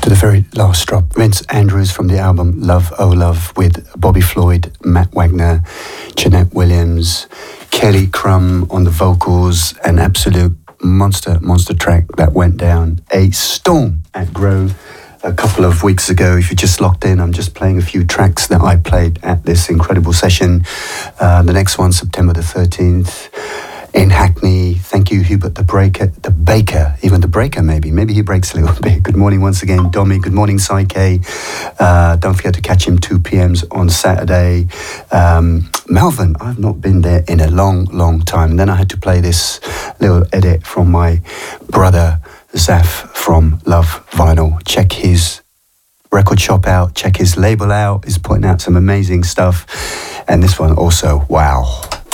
to the very last drop. Vince Andrews from the album Love Oh Love with Bobby Floyd, Matt Wagner, Jeanette Williams, Kelly Crum on the vocals, an absolute monster track that went down a storm at Grove a couple of weeks ago. If you just locked in, I'm just playing a few tracks that I played at this incredible session. The next one, September the 13th. In Hackney. Thank you, Hubert the Baker, even the Breaker maybe he breaks a little bit. Good morning once again, Domi. Good morning, Psyche. Don't forget to catch him 2 p.m. on Saturday. Melbourne, I've not been there in a long time. And then I had to play this little edit from my brother Zaf from Love Vinyl. Check his record shop out, check his label out. He's putting out some amazing stuff. And this one also, wow.